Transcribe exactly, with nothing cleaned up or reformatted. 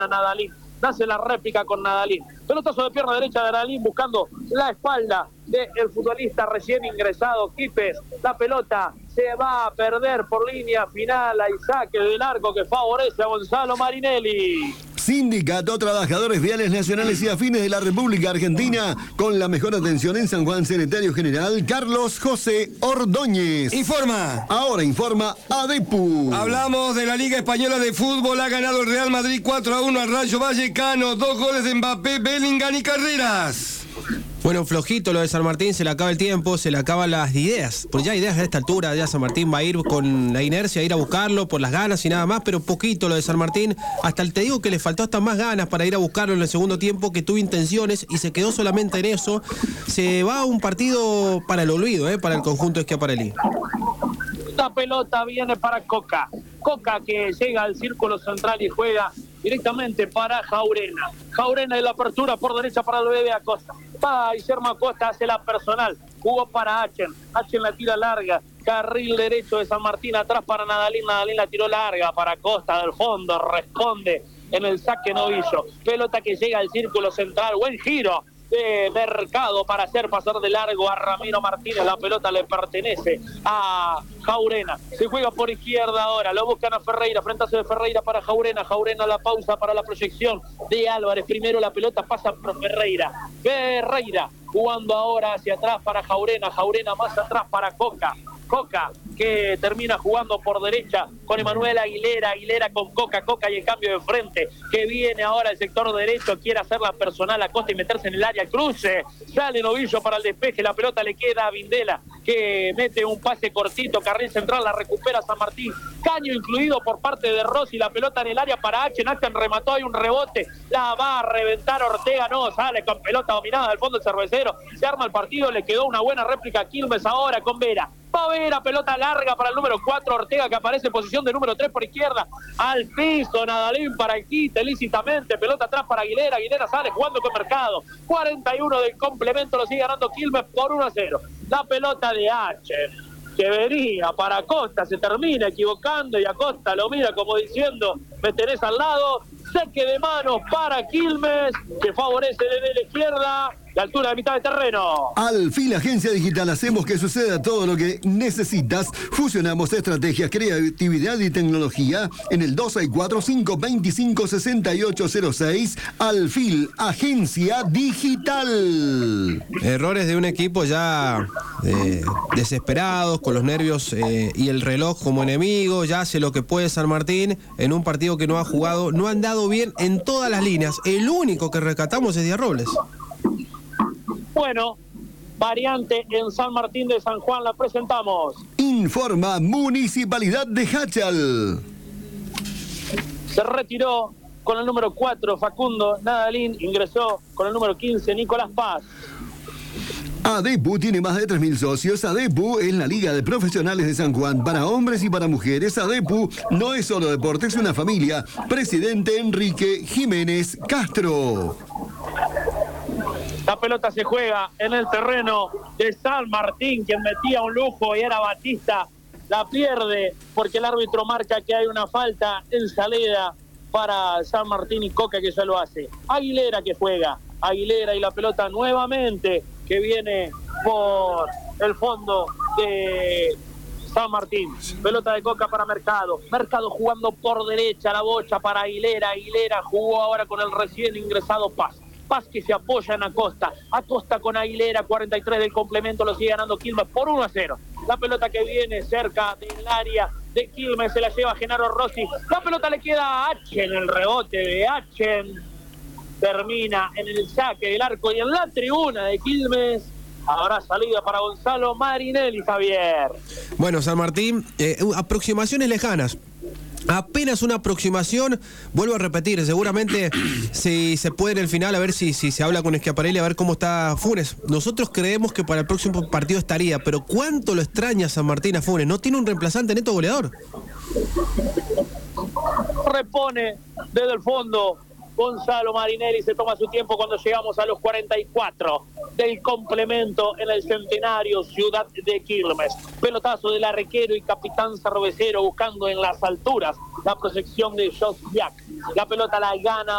Nadalín. Nace la réplica con Nadalín. Pelotazo de pierna derecha de Nadalín buscando la espalda del futbolista recién ingresado, Quipes. La pelota se va a perder por línea final. Hay saque del arco que favorece a Gonzalo Marinelli. Sindicato Trabajadores Viales Nacionales y Afines de la República Argentina, con la mejor atención en San Juan, secretario general Carlos José Ordóñez. Informa. Ahora informa ADEPU. Hablamos de la Liga Española de Fútbol. Ha ganado el Real Madrid cuatro a uno al Rayo Vallecano. Dos goles de Mbappé, Bellingham y Carreras. Bueno, flojito lo de San Martín, se le acaba el tiempo, se le acaban las ideas. Pues ya ideas a esta altura, ya San Martín va a ir con la inercia, a ir a buscarlo por las ganas y nada más, pero poquito lo de San Martín. Hasta te digo que le faltó hasta más ganas para ir a buscarlo en el segundo tiempo, que tuvo intenciones y se quedó solamente en eso. Se va a un partido para el olvido, ¿eh? Para el conjunto de Schiaparelli. La pelota viene para Coca. Coca que llega al círculo central y juega directamente para Jaurena. Jaurena de la apertura por derecha para el bebé Acosta. Va Guillermo Acosta, hace la personal. Jugó para Achen. Achen la tira larga. Carril derecho de San Martín atrás para Nadalín. Nadalín la tiró larga para Acosta del fondo. Responde en el saque Novillo. Pelota que llega al círculo central. Buen giro de Mercado para hacer pasar de largo a Ramiro Martínez. La pelota le pertenece a Jaurena. Se juega por izquierda ahora. Lo buscan a Ferreira. Frentazo de Ferreira para Jaurena. Jaurena la pausa para la proyección de Álvarez. Primero la pelota pasa por Ferreira. Ferreira jugando ahora hacia atrás para Jaurena. Jaurena más atrás para Coca. Coca que termina jugando por derecha con Emanuel Aguilera, Aguilera con Coca, Coca y el cambio de frente que viene ahora el sector derecho, quiere hacer la personal a Costa y meterse en el área, cruce, sale Novillo para el despeje, la pelota le queda a Vindela que mete un pase cortito, carril central, la recupera San Martín, caño incluido por parte de Rossi, la pelota en el área para Achen, Achen remató, hay un rebote, la va a reventar Ortega, no, sale con pelota dominada del fondo el cervecero, se arma el partido, le quedó una buena réplica a Quilmes ahora con Vera. Va a ver a pelota larga para el número cuatro, Ortega, que aparece en posición de número tres por izquierda. Al piso, Nadalín para el quite, lícitamente. Pelota atrás para Aguilera. Aguilera sale jugando con Mercado. cuarenta y uno del complemento, lo sigue ganando Quilmes por uno a cero. La pelota de Achen, que venía para Acosta, se termina equivocando y Acosta lo mira como diciendo, me tenés al lado. Saque de manos para Quilmes, que favorece desde la izquierda, la altura de mitad de terreno. Alfil Agencia Digital, hacemos que suceda todo lo que necesitas. Fusionamos estrategias, creatividad y tecnología en el dos seis cuatro, cinco dos cinco, seis ocho cero seis. Alfil Agencia Digital. Errores de un equipo ya eh, desesperados, con los nervios eh, y el reloj como enemigo. Ya hace lo que puede San Martín en un partido que no ha jugado, no han dado bien en todas las líneas. El único que rescatamos es Díaz Robles. Bueno, variante en San Martín de San Juan, la presentamos. Informa Municipalidad de Hachal. Se retiró con el número cuatro Facundo Nadalín, ingresó con el número quince Nicolás Paz. ADEPU tiene más de tres mil socios. ADEPU es la Liga de Profesionales de San Juan para hombres y para mujeres. ADEPU no es solo deporte, es una familia. Presidente Enrique Jiménez Castro. La pelota se juega en el terreno de San Martín, quien metía un lujo y era Batista. La pierde porque el árbitro marca que hay una falta en salida para San Martín y Coca, que ya lo hace. Aguilera que juega. Aguilera y la pelota nuevamente que viene por el fondo de San Martín. Pelota de Coca para Mercado. Mercado jugando por derecha, la bocha para Aguilera. Aguilera jugó ahora con el recién ingresado Paz. Paz que se apoya en Acosta. Acosta con Aguilera, cuarenta y tres del complemento, lo sigue ganando Quilmes por uno a cero. La pelota que viene cerca del área de Quilmes se la lleva Genaro Rossi. La pelota le queda a Achen, el rebote de Achen termina en el saque del arco y en la tribuna de Quilmes. Habrá salida para Gonzalo Marinelli, Javier. Bueno, San Martín, eh, aproximaciones lejanas. Apenas una aproximación, vuelvo a repetir, seguramente si se puede en el final, a ver si, si se habla con Schiaparelli, a ver cómo está Funes. Nosotros creemos que para el próximo partido estaría, pero ¿cuánto lo extraña San Martín a Funes? No tiene un reemplazante neto goleador. Repone desde el fondo Gonzalo Marinelli, se toma su tiempo cuando llegamos a los cuarenta y cuatro del complemento en el centenario Ciudad de Quilmes. Pelotazo del arquero y capitán cervecero buscando en las alturas la proyección de Josviak. La pelota la gana